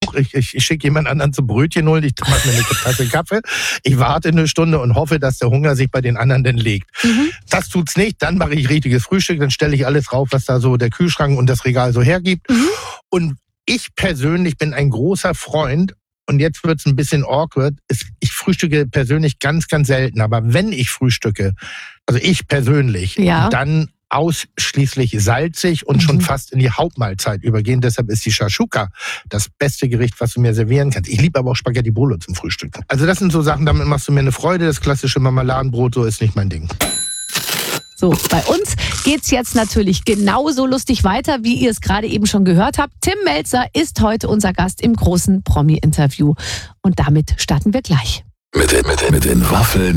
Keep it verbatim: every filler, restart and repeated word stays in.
auch. Ich, ich, ich schicke jemand anderen zum Brötchen holen, ich mache mir eine Tasse Kaffee. Ich warte eine Stunde und hoffe, dass der Hunger sich bei den anderen dann legt. Mhm. Das tut's nicht. Dann mache ich richtiges Frühstück, dann stelle ich alles rauf, was da so der Kühlschrank und das Regal so hergibt. Mhm. Und ich persönlich bin ein großer Freund, und jetzt wird's ein bisschen awkward, ist, ich frühstücke persönlich ganz, ganz selten. Aber wenn ich frühstücke, also ich persönlich, ja. dann ausschließlich salzig und mhm. schon fast in die Hauptmahlzeit übergehen. Deshalb ist die Shashuka das beste Gericht, was du mir servieren kannst. Ich liebe aber auch Spaghetti Bolo zum Frühstück. Also das sind so Sachen, damit machst du mir eine Freude. Das klassische Marmeladenbrot, so ist nicht mein Ding. So, bei uns geht's jetzt natürlich genauso lustig weiter, wie ihr es gerade eben schon gehört habt. Tim Melzer ist heute unser Gast im großen Promi-Interview. Und damit starten wir gleich. Mit den, mit den, mit den Waffeln